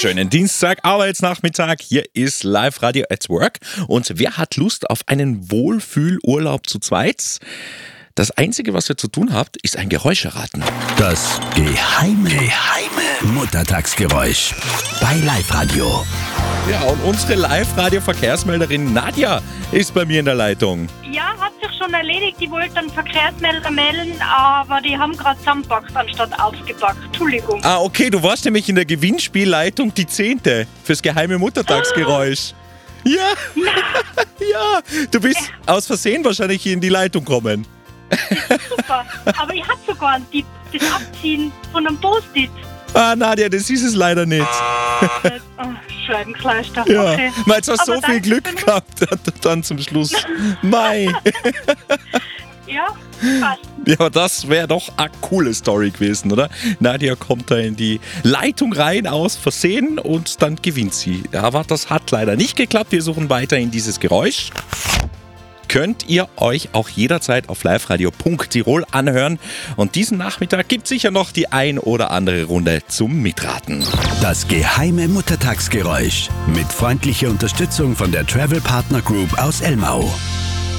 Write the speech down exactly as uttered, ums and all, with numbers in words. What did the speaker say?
Schönen Dienstag, Arbeitsnachmittag. Hier ist Live-Radio at Work. Und wer hat Lust auf einen Wohlfühlurlaub zu zweit? Das Einzige, was ihr zu tun habt, ist ein Geräusch erraten. Das geheime, geheime Muttertagsgeräusch bei Live-Radio. Ja, und unsere Live-Radio-Verkehrsmelderin Nadja ist bei mir in der Leitung. Ja, hat sich schon erledigt. Die wollten einen Verkehrsmelder melden, aber die haben gerade zusammengepackt anstatt aufgepackt. Entschuldigung. Ah, okay, du warst nämlich in der Gewinnspielleitung die zehnte fürs geheime Muttertagsgeräusch. Ja, ja, du bist aus Versehen wahrscheinlich hier in die Leitung gekommen. Super. Aber ich habe sogar einen Tipp. Das Abziehen von einem Post-it. Ah, Nadja, das ist es leider nicht. Oh, Scheibenkleister. Ja, Okay. weil jetzt hast du so Aber viel danke Glück für den- gehabt dann zum Schluss. Mei. Ja, passt. Ja, aber das wäre doch eine coole Story gewesen, oder? Nadja kommt da in die Leitung rein aus Versehen und dann gewinnt sie. Aber das hat leider nicht geklappt. Wir suchen weiter in dieses Geräusch. Könnt ihr euch auch jederzeit auf liveradio punkt tirol anhören. Und diesen Nachmittag gibt es sicher noch die ein oder andere Runde zum Mitraten. Das geheime Muttertagsgeräusch mit freundlicher Unterstützung von der Travel Partner Group aus Elmau.